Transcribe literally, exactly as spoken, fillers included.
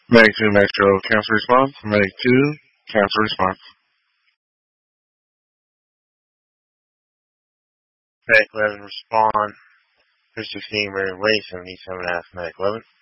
Medic two Metro, cancel response. Medic two, cancel response. Medic eleven, respond. Christopher Seymour, Way seventy-seven, ask Medic eleven.